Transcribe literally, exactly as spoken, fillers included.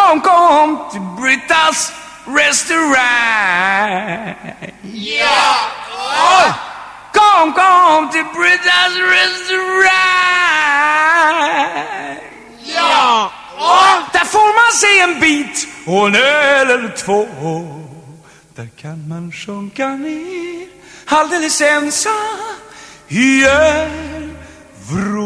Kom, kom till Brittas restaurang. Ja! Oh! Kom, kom till Brittas restaurang. Ja! Där får man se en bit och en öl eller två. Där kan man sjunka ner alldeles ensam i ölvrå.